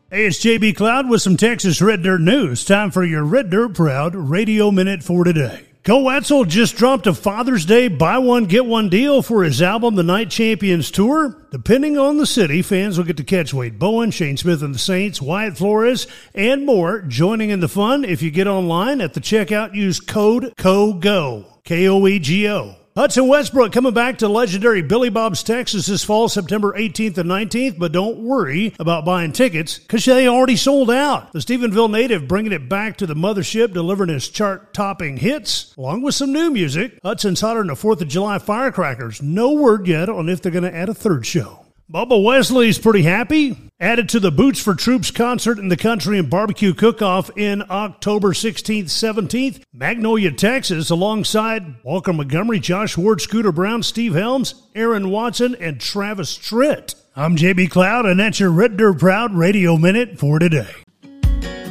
Hey, it's JB Cloud with some Texas Red Dirt news. Time for your Red Dirt Proud Radio Minute for today. Cole Wetzel just dropped a Father's Day buy one, get one deal for his album, The Night Champions Tour. Depending on the city, fans will get to catch Wade Bowen, Shane Smith and the Saints, Wyatt Flores, and more joining in the fun. If you get online at the checkout, use code KOGO, K-O-E-G-O. Hudson Westbrook coming back to legendary Billy Bob's Texas this fall, September 18th and 19th, but don't worry about buying tickets because they already sold out. The Stephenville native bringing it back to the mothership, delivering his chart-topping hits, along with some new music. Hudson's hotter than the 4th of July firecrackers. No word yet on if they're going to add a third show. Bubba Wesley's pretty happy. Added to the Boots for Troops concert in the country and barbecue cook-off in October 16th, 17th, Magnolia, Texas, alongside Walker Montgomery, Josh Ward, Scooter Brown, Steve Helms, Aaron Watson, and Travis Tritt. I'm JB Cloud, and that's your Red Dirt Proud Radio Minute for today.